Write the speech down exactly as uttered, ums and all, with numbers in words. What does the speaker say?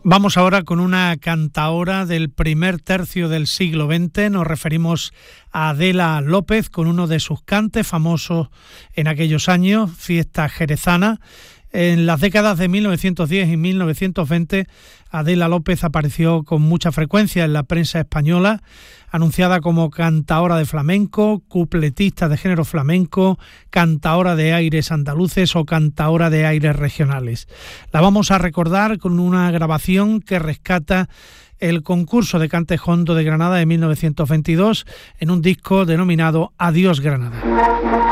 Vamos ahora con una cantaora del primer tercio del siglo veinte. Nos referimos a Adela López con uno de sus cantes famosos en aquellos años, Fiesta Jerezana. En las décadas de mil novecientos diez y mil novecientos veinte, Adela López apareció con mucha frecuencia en la prensa española, anunciada como cantaora de flamenco, cupletista de género flamenco, cantaora de aires andaluces o cantaora de aires regionales. La vamos a recordar con una grabación que rescata el concurso de cante jondo de Granada de mil novecientos veintidós en un disco denominado Adiós Granada.